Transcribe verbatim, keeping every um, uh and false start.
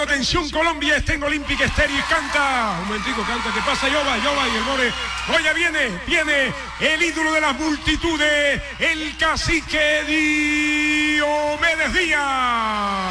Oído, atención, Colombia, está en Olympic Stereo y canta. Un momentico, canta, ¿qué pasa? Yoba, Yoba y el more. Oye, viene, viene el ídolo de las multitudes, el cacique Diomedes Díaz.